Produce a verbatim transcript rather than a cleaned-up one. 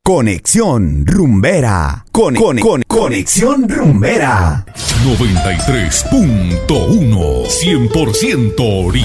Conexión Rumbera. Con, con, con, Conexión Rumbera. noventa y tres punto uno. cien por ciento original.